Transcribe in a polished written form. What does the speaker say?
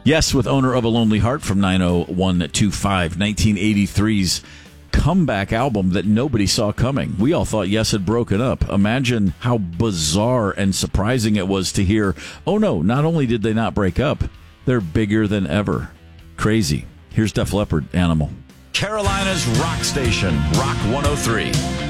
Yes, with Owner of a Lonely Heart from 90125, 1983's comeback album that nobody saw coming. We all thought Yes had broken up. Imagine how bizarre and surprising it was to hear, oh no, not only did they not break up, they're bigger than ever. Crazy. Here's Def Leppard, Animal. Carolina's rock station, Rock 103.